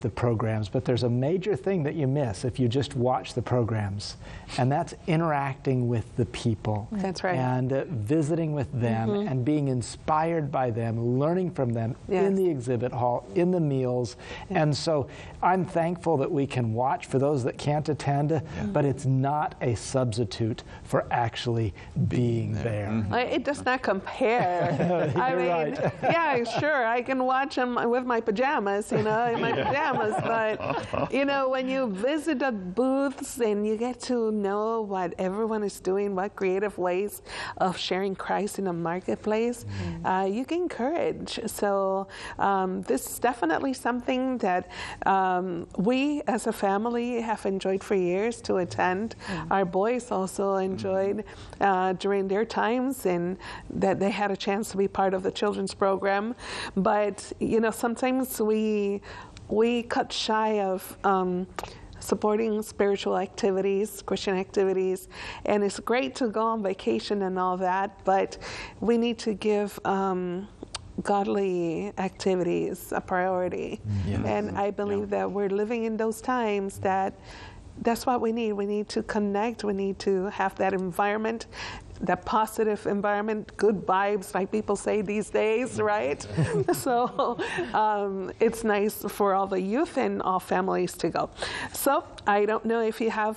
the programs, but there's a major thing that you miss if you just watch the programs, and that's interacting with the people. That's right. And visiting with them and being inspired by them, learning from them in the exhibit hall, in the meals. And so I'm thankful that we can watch for those that can't attend, but it's not a substitute for actually being there. It does not compare. I mean, right. Yeah, sure, I can watch them with my pajamas, in my pajamas. But, when you visit the booths and you get to know what everyone is doing, what creative ways of sharing Christ in the marketplace, you get encouraged. So this is definitely something that we as a family have enjoyed for years to attend. Our boys also enjoyed during their times, and that they had a chance to be part of the children's program. But, sometimes we cut shy of supporting spiritual activities, Christian activities, and it's great to go on vacation and all that, but we need to give godly activities a priority. And I believe that we're living in those times that's what we need. We need to connect. We need to have that environment, that positive environment, good vibes, like people say these days, right? So it's nice for all the youth and all families to go. So I don't know if you have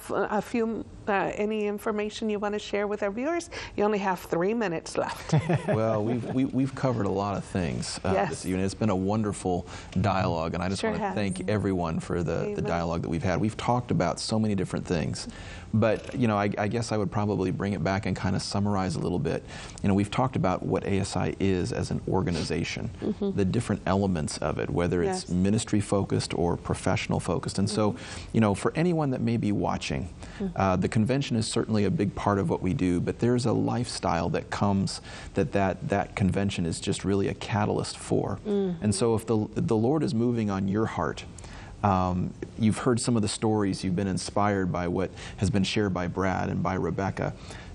any information you want to share with our viewers. You only have 3 minutes left. Well, we've covered a lot of things this evening. It's been a wonderful dialogue, and I just want to thank everyone for the dialogue that we've had. We've talked about so many different things, but I guess I would probably bring it back and kind of summarize a little bit. We've talked about what ASI is as an organization, the different elements of it, whether it's ministry focused or professional focused. And so, for anyone that may be watching, the convention is certainly a big part of what we do, but there's a lifestyle that comes that convention is just really a catalyst for. And so if the Lord is moving on your heart, you've heard some of the stories, you've been inspired by what has been shared by Brad and by Rebecca,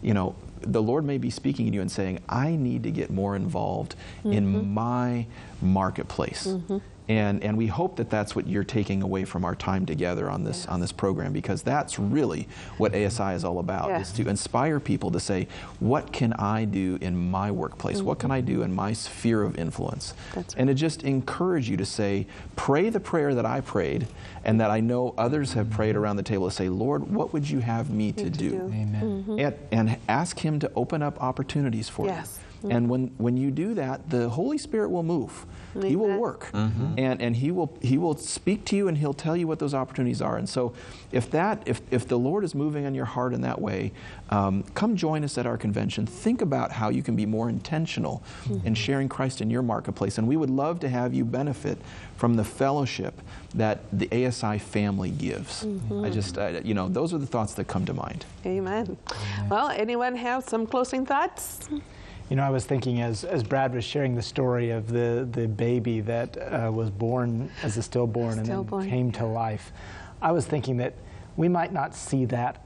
the Lord may be speaking to you and saying, I need to get more involved in my marketplace. And we hope that that's what you're taking away from our time together on this program, because that's really what ASI is all about, is to inspire people to say, what can I do in my workplace? What can I do in my sphere of influence? And to just encourage you to say, pray the prayer that I prayed and that I know others have prayed around the table, to say, Lord, what would you have me to do? Amen. And ask Him to open up opportunities for you. And when you do that, the Holy Spirit will move. He will work, and he will speak to you, and He'll tell you what those opportunities are. And so, if the Lord is moving on your heart in that way, come join us at our convention. Think about how you can be more intentional in sharing Christ in your marketplace, and we would love to have you benefit from the fellowship that the ASI family gives. I just, those are the thoughts that come to mind. Amen. Well, anyone have some closing thoughts? I was thinking as Brad was sharing the story of the baby that was born as a stillborn and then came to life, I was thinking that we might not see that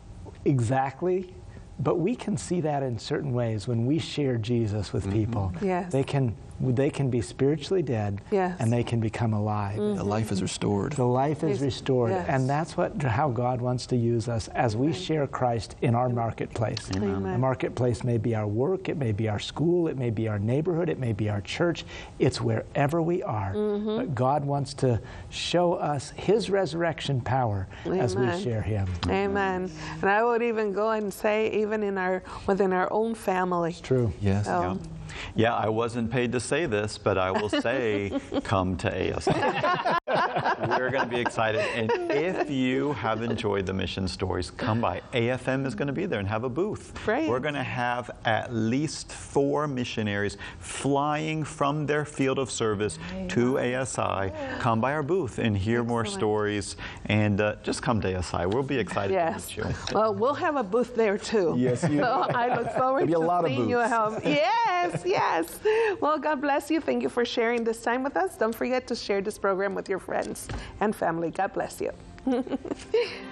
exactly, but we can see that in certain ways when we share Jesus with people. They can be spiritually dead, and they can become alive. The life is restored. The life is restored, and that's how God wants to use us as we share Christ in our marketplace. The marketplace may be our work, it may be our school, it may be our neighborhood, it may be our church. It's wherever we are. But God wants to show us His resurrection power as we share Him. Amen. And I would even go and say, even within our own family. It's true. Yes. Yeah, I wasn't paid to say this, but I will say, come to ASI. We're going to be excited. And if you have enjoyed the mission stories, come by. AFM is going to be there and have a booth. Right. We're going to have at least 4 missionaries flying from their field of service to ASI. Come by our booth and hear more stories. And just come to ASI. We'll be excited to meet you. Well, we'll have a booth there, too. Yes, so I look forward to seeing you. Yes. Well, God bless you. Thank you for sharing this time with us. Don't forget to share this program with your friends and family. God bless you.